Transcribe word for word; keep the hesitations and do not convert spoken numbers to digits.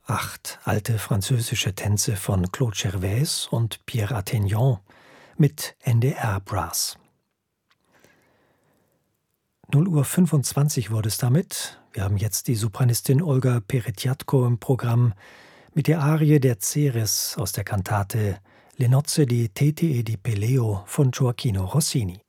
Acht alte französische Tänze von Claude Gervais und Pierre Attignon mit N D R Brass. null Uhr fünfundzwanzig wurde es damit. Wir haben jetzt die Sopranistin Olga Peretjatko im Programm mit der Arie der Ceres aus der Kantate Le nozze di Teti e di Peleo von Gioacchino Rossini.